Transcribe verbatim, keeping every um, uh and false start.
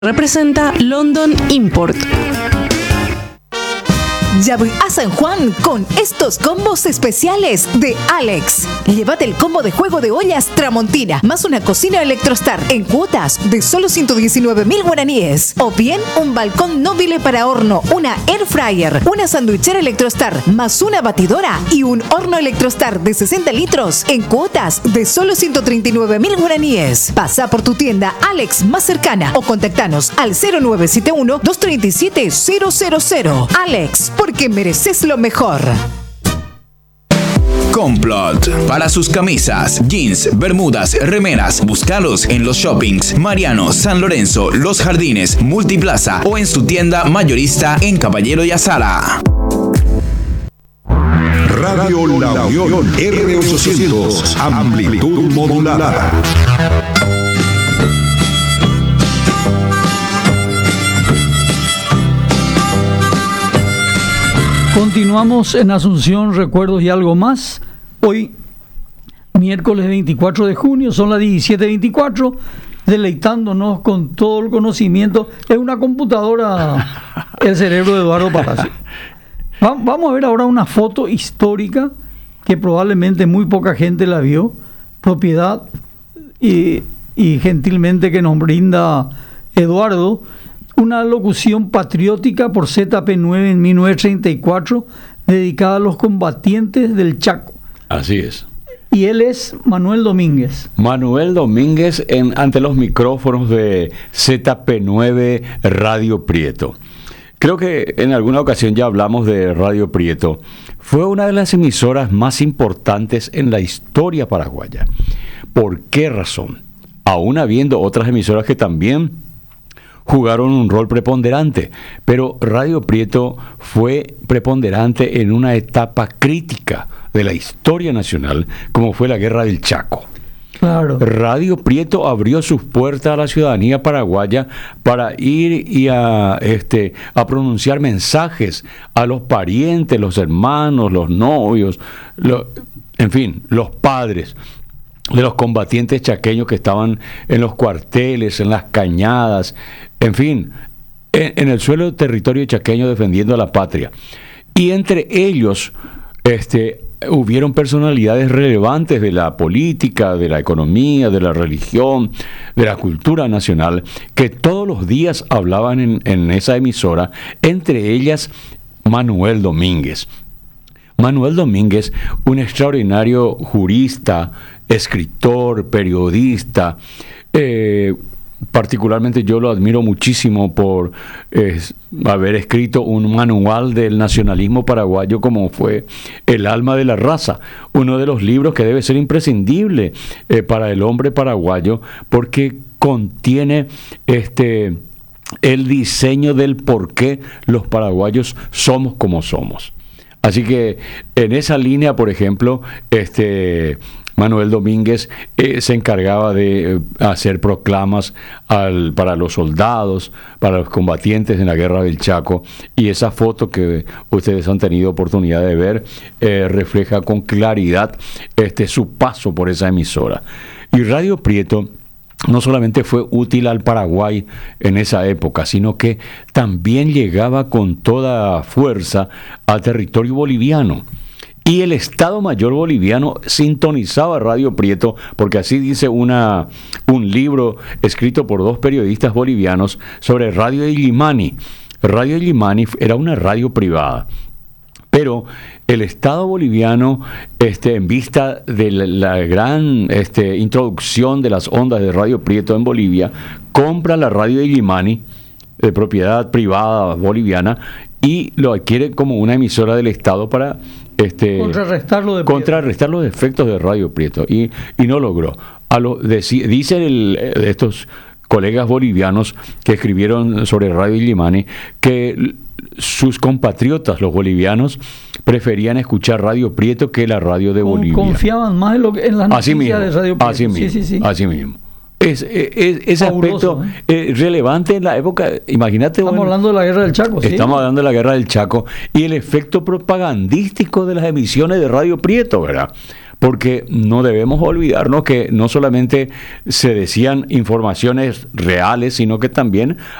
Representa London Import. Ya voy a San Juan con estos combos especiales de Alex. Llévate el combo de juego de ollas Tramontina más una cocina Electrostar en cuotas de solo ciento diecinueve mil guaraníes. O bien un balcón móvil para horno, una air fryer, una sandwichera Electrostar más una batidora y un horno Electrostar de sesenta litros en cuotas de solo ciento treinta y nueve mil guaraníes. Pasa por tu tienda Alex más cercana o contactanos al cero nueve siete uno, dos tres siete, cero cero cero. Alex, porque mereces lo mejor. Complot. Para sus camisas, jeans, bermudas, remeras, búscalos en los shoppings Mariano, San Lorenzo, Los Jardines, Multiplaza o en su tienda mayorista en Caballero y Azara. Radio La Unión R ochocientos, amplitud modulada. Continuamos en Asunción, recuerdos y algo más. Hoy, miércoles veinticuatro de junio, son las diecisiete veinticuatro, deleitándonos con todo el conocimiento. Es una computadora el cerebro de Eduardo Palacio. Va, vamos a ver ahora una foto histórica que probablemente muy poca gente la vio, propiedad y, y gentilmente que nos brinda Eduardo. Una locución patriótica por Z P nueve en mil novecientos treinta y cuatro dedicada a los combatientes del Chaco. Así es. Y él es Manuel Domínguez. Manuel Domínguez en, ante los micrófonos de Z P nueve Radio Prieto. Creo que en alguna ocasión ya hablamos de Radio Prieto. Fue una de las emisoras más importantes en la historia paraguaya. ¿Por qué razón? Aún habiendo otras emisoras que también jugaron un rol preponderante, pero Radio Prieto fue preponderante en una etapa crítica de la historia nacional, como fue la Guerra del Chaco. Claro. Radio Prieto abrió sus puertas a la ciudadanía paraguaya para ir y a, este, a pronunciar mensajes a los parientes, los hermanos, los novios, lo, en fin, los padres de los combatientes chaqueños que estaban en los cuarteles, en las cañadas, en fin, en, en el suelo territorio chaqueño defendiendo a la patria. Y entre ellos este, hubieron personalidades relevantes de la política, de la economía, de la religión, de la cultura nacional, que todos los días hablaban en, en esa emisora, entre ellas Manuel Domínguez. Manuel Domínguez, un extraordinario jurista, escritor, periodista, eh, particularmente yo lo admiro muchísimo por eh, haber escrito un manual del nacionalismo paraguayo como fue El alma de la raza, uno de los libros que debe ser imprescindible eh, para el hombre paraguayo porque contiene este el diseño del por qué los paraguayos somos como somos. Así que en esa línea, por ejemplo, este Manuel Domínguez eh, se encargaba de eh, hacer proclamas al, para los soldados, para los combatientes en la Guerra del Chaco, y esa foto que ustedes han tenido oportunidad de ver eh, refleja con claridad este, su paso por esa emisora. Y Radio Prieto no solamente fue útil al Paraguay en esa época, sino que también llegaba con toda fuerza al territorio boliviano. Y el Estado Mayor boliviano sintonizaba Radio Prieto, porque así dice una, un libro escrito por dos periodistas bolivianos sobre Radio Illimani. Radio Illimani era una radio privada, pero el Estado boliviano, este, en vista de la, la gran este, introducción de las ondas de Radio Prieto en Bolivia, compra la Radio Illimani, de propiedad privada boliviana, y lo adquiere como una emisora del Estado para este, contrarrestar, lo de contrarrestar los efectos de Radio Prieto. Y, y no logró. A lo, deci, dicen el, estos colegas bolivianos que escribieron sobre Radio Illimani que sus compatriotas, los bolivianos, preferían escuchar Radio Prieto que la radio de Bolivia. Confiaban más en, lo que, en las así noticias mismo, de Radio Prieto. Así mismo, sí, sí, sí. Así mismo. Es, es, ese Fabuloso, aspecto ¿eh? Eh, relevante en la época, imagínate. Estamos bueno, hablando de la Guerra del Chaco. Estamos ¿sí? hablando de la Guerra del Chaco y el efecto propagandístico de las emisiones de Radio Prieto, ¿verdad? porque no debemos olvidarnos que no solamente se decían informaciones reales, sino que también